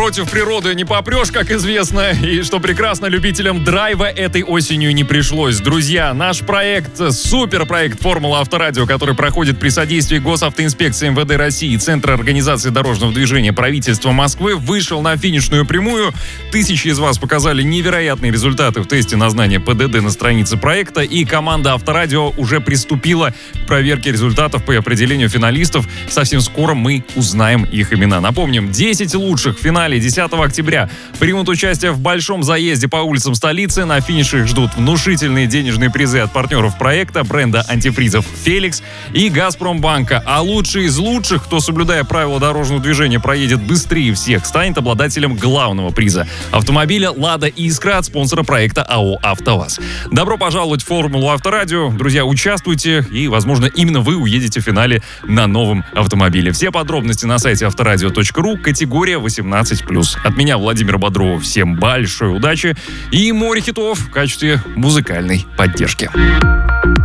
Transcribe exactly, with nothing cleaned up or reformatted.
против природы не попрешь, как известно. И что прекрасно, любителям драйва этой осенью не пришлось. Друзья, наш проект, суперпроект «Формула Авторадио», который проходит при содействии Госавтоинспекции эм вэ дэ России и Центра организации дорожного движения правительства Москвы, вышел на финишную прямую. Тысячи из вас показали невероятные результаты в тесте на знание пэ дэ дэ на странице проекта. И команда Авторадио уже приступила к проверке результатов по определению финалистов. Совсем скоро мы узнаем их имена. Напомним, десять лучших в финале десятого октября примут участие в большом заезде по улицам столицы. На финише их ждут внушительные денежные призы от партнеров проекта, бренда антифризов «Феликс» и «Газпромбанка». А лучший из лучших, кто, соблюдая правила дорожного движения, проедет быстрее всех, станет обладателем главного приза — автомобиля «Лада Искра» от спонсора проекта АО «АвтоВАЗ». Добро пожаловать в «Формулу Авторадио». Друзья, участвуйте, и, возможно, именно вы уедете в финале на новом автомобиле. Все подробности на сайте авторадио точка ру, категория восемнадцать плюс. От меня, Владимира Бодрова, всем большой удачи и море хитов в качестве музыкальной поддержки.